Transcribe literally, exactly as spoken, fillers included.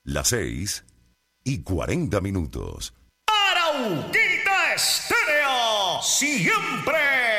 Las seis y cuarenta minutos. Arauquita Estéreo, siempre